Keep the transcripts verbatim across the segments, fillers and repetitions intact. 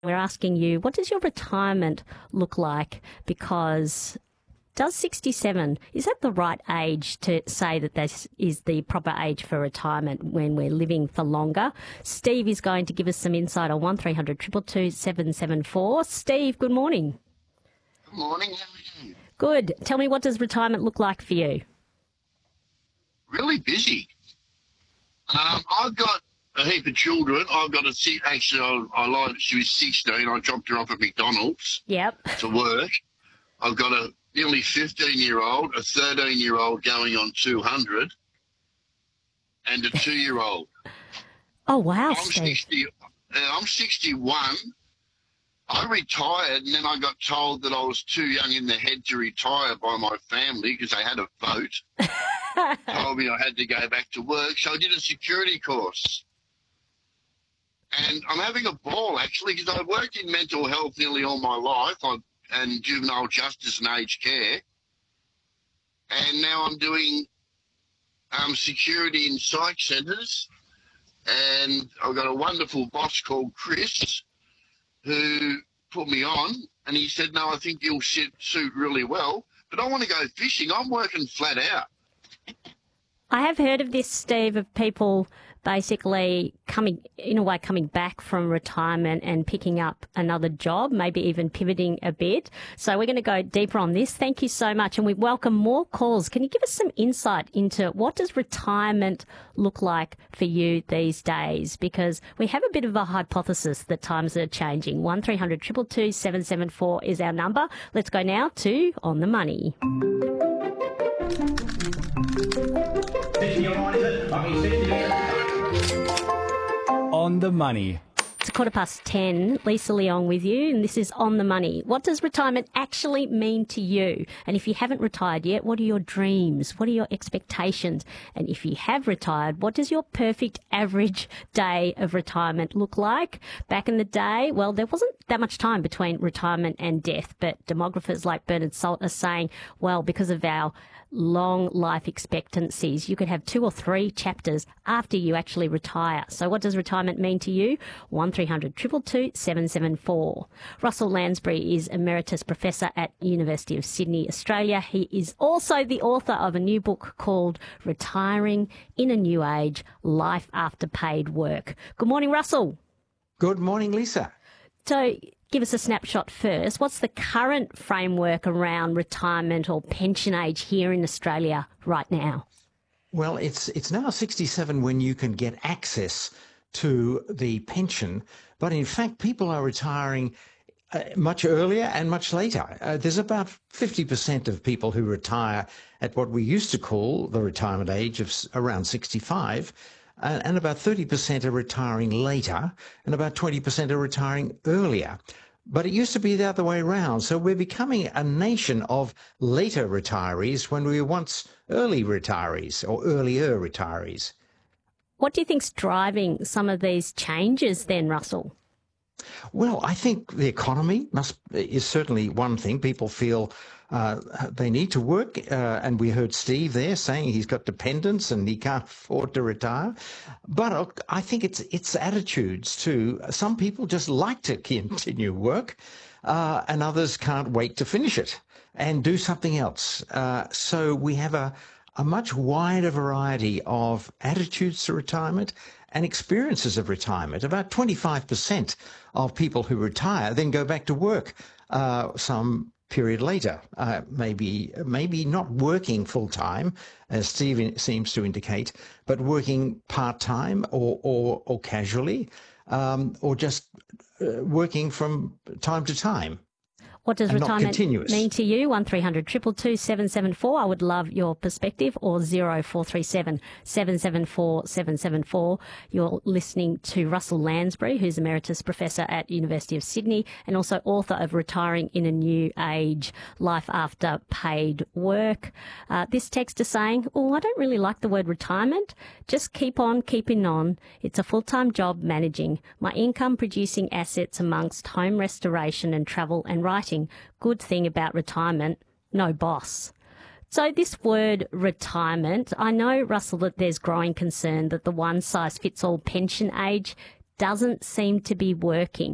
We're asking you, what does your retirement look like? Because does sixty-seven, is that the right age to say that this is the proper age for retirement when we're living for longer? Steve is going to give us some insight on one three hundred two two two seven seven four. Steve, good morning. Good morning. How are you? Good. Tell me, what does retirement look like for you? Really busy. Um, I've got a heap of children. I've got a six, actually, I, I lied, she was sixteen. I dropped her off at McDonald's Yep. to work. I've got a nearly fifteen-year-old, a thirteen-year-old going on two hundred, and a two-year-old. Oh, wow, I'm Steve. sixty. Uh, I'm sixty-one. I retired, and then I got told that I was too young in the head to retire by my family because they had a vote. Told me I had to go back to work, so I did a security course. And I'm having a ball, actually, because I've worked in mental health nearly all my life I've, and juvenile justice and aged care. And now I'm doing um, security in psych centres. And I've got a wonderful boss called Chris who put me on. And he said, no, I think you'll sit, suit really well. But I want to go fishing. I'm working flat out. I have heard of this, Steve, of people basically coming, in a way, coming back from retirement and picking up another job, maybe even pivoting a bit. So we're going to go deeper on this. Thank you so much. And we welcome more calls. Can you give us some insight into what does retirement look like for you these days? Because we have a bit of a hypothesis that times are changing. one three hundred two two two seven seven four is our number. Let's go now to On the Money. On the Money. It's a quarter past ten. Lisa Leong with you, and this is On the Money. What does retirement actually mean to you? And if you haven't retired yet, what are your dreams? What are your expectations? And if you have retired, what does your perfect average day of retirement look like? Back in the day, well, there wasn't that much time between retirement and death, but demographers like Bernard Salt are saying, well, because of our long life expectancies, you could have two or three chapters after you actually retire. So what does retirement mean to you? one three hundred two two two seven seven four. Russell Lansbury is Emeritus Professor at University of Sydney, Australia. He is also the author of a new book called Retiring in a New Age, Life After Paid Work. Good morning, Russell. Good morning, Lisa. So give us a snapshot first. What's the current framework around retirement or pension age here in Australia right now? Well, it's it's now sixty-seven when you can get access to the pension, but in fact, people are retiring uh, much earlier and much later. Uh, there's about fifty percent of people who retire at what we used to call the retirement age of s- around sixty-five, uh, and about thirty percent are retiring later, and about twenty percent are retiring earlier. But it used to be the other way around. So we're becoming a nation of later retirees when we were once early retirees or earlier retirees. What do you think's driving some of these changes then, Russell? Well, I think the economy must is certainly one thing. People feel uh, they need to work, uh, and we heard Steve there saying he's got dependents and he can't afford to retire. But uh, I think it's it's attitudes too. Some people just like to continue work, uh, and others can't wait to finish it and do something else. Uh, so we have a a much wider variety of attitudes to retirement and experiences of retirement. About twenty-five percent of people who retire then go back to work uh, some period later, uh, maybe maybe not working full-time, as Steve seems to indicate, but working part-time or, or, or casually, um, or just uh, working from time to time. What does and not retirement continuous. mean to you? one three hundred two two two seven seven four. I would love your perspective, or zero four three seven seven seven four seven seven four. You're listening to Russell Lansbury, who's Emeritus Professor at University of Sydney and also author of Retiring in a New Age, Life After Paid Work. Uh, this text is saying, oh, I don't really like the word retirement. Just keep on keeping on. It's a full-time job managing my income producing assets amongst home restoration and travel and writing. Good thing about retirement, no boss. So this word retirement, I know, Russell, that there's growing concern that the one-size-fits-all pension age doesn't seem to be working.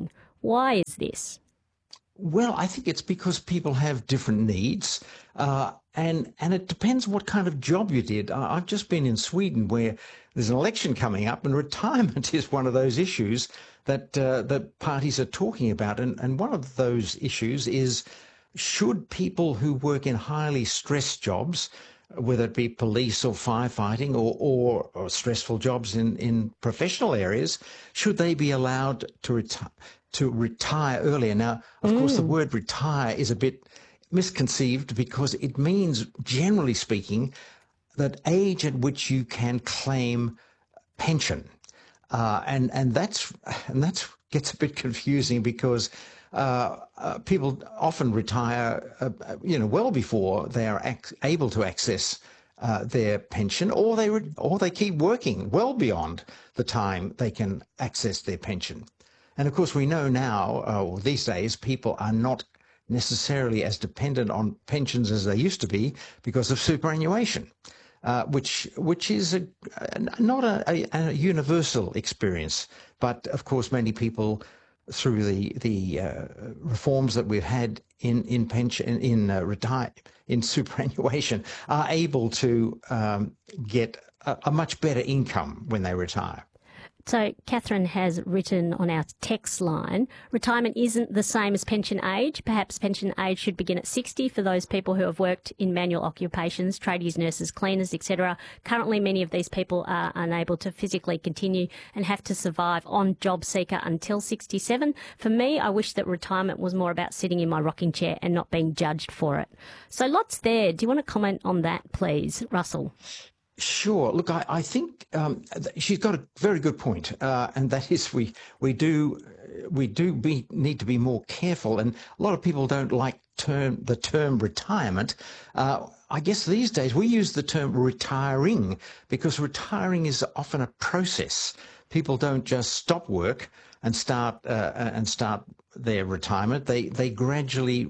Why is this? Well, I think it's because people have different needs, uh, and and it depends what kind of job you did. I- I've just been in Sweden where there's an election coming up, and retirement is one of those issues that uh, that parties are talking about. And and one of those issues is, should people who work in highly stressed jobs, whether it be police or firefighting or, or, or stressful jobs in, in professional areas, should they be allowed to retire? to retire earlier. Now, of mm. course, the word retire is a bit misconceived because it means, generally speaking, that age at which you can claim pension. Uh, and, and that's, and that's gets a bit confusing because uh, uh, people often retire, uh, you know, well before they are ac- able to access uh, their pension, or they, re- or they keep working well beyond the time they can access their pension. And of course, we know now, uh, or these days, people are not necessarily as dependent on pensions as they used to be because of superannuation, uh, which which is a, not a, a, a universal experience. But of course, many people, through the the uh, reforms that we've had in in pension in, in uh, retire in superannuation, are able to um, get a, a much better income when they retire. So Catherine has written on our text line, retirement isn't the same as pension age. Perhaps pension age should begin at sixty for those people who have worked in manual occupations, tradies, nurses, cleaners, et cetera. Currently, many of these people are unable to physically continue and have to survive on job seeker until sixty-seven. For me, I wish that retirement was more about sitting in my rocking chair and not being judged for it. So lots there. Do you want to comment on that, please, Russell? Sure. Look, I, I think um, she's got a very good point, uh, and that is we we do we do be, need to be more careful. And a lot of people don't like term the term retirement. Uh, I guess these days we use the term retiring because retiring is often a process. People don't just stop work and start uh, and start their retirement. They they gradually.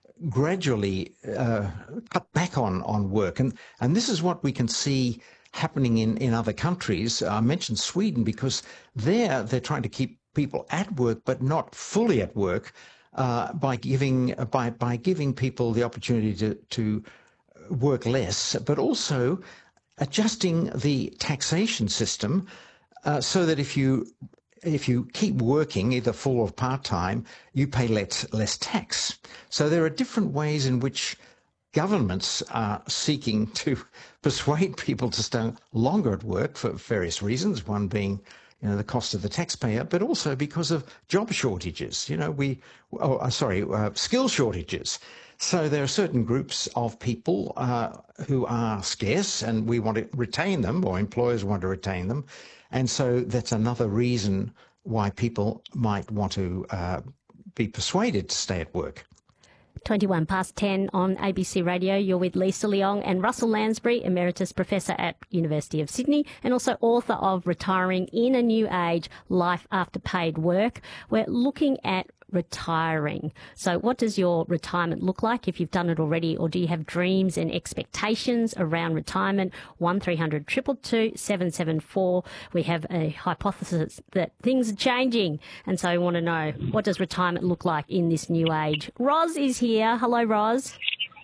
gradually uh, cut back on, on work. And, and this is what we can see happening in, in other countries. I mentioned Sweden because there they're trying to keep people at work but not fully at work uh, by giving by, by giving people the opportunity to, to work less, but also adjusting the taxation system uh, so that if you If you keep working, either full or part-time, you pay less, less tax. So there are different ways in which governments are seeking to persuade people to stay longer at work for various reasons, one being, you know, the cost of the taxpayer, but also because of job shortages, you know, we, oh, sorry, uh, skill shortages. So there are certain groups of people uh, who are scarce and we want to retain them, or employers want to retain them. And so that's another reason why people might want to uh, be persuaded to stay at work. twenty-one past ten on A B C Radio. You're with Lisa Leong and Russell Lansbury, Emeritus Professor at University of Sydney and also author of Retiring in a New Age, Life After Paid Work. We're looking at retiring. So what does your retirement look like if you've done it already, or do you have dreams and expectations around retirement? one three hundred two two two seven seven four. We have a hypothesis that things are changing, and so we want to know, what does retirement look like in this new age? Roz is here. Hello, Roz.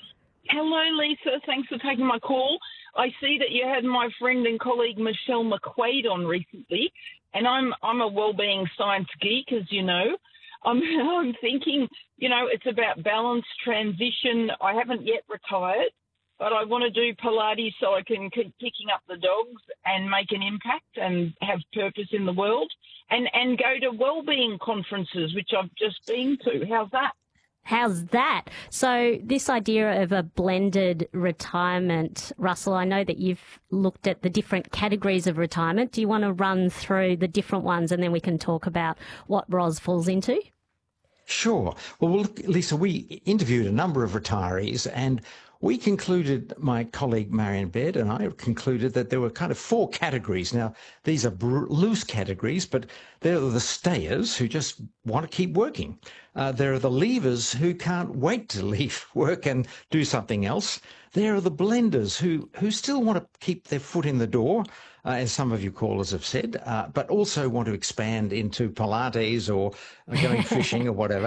Hello, Lisa. Thanks for taking my call. I see that you had my friend and colleague Michelle McQuaid on recently, and I'm I'm a wellbeing science geek, as you know. I'm, I'm thinking, you know, it's about balanced transition. I haven't yet retired, but I want to do Pilates so I can keep picking up the dogs and make an impact and have purpose in the world, and, and go to wellbeing conferences, which I've just been to. How's that? How's that? So this idea of a blended retirement, Russell, I know that you've looked at the different categories of retirement. Do you want to run through the different ones and then we can talk about what Roz falls into? Sure. Well, look, Lisa, we interviewed a number of retirees and we concluded, my colleague Marion Baird and I concluded that there were kind of four categories. Now, these are br- loose categories, but there are the stayers who just want to keep working. Uh, there are the leavers who can't wait to leave work and do something else. There are the blenders who, who still want to keep their foot in the door, uh, as some of you callers have said, uh, but also want to expand into Pilates or going fishing or whatever.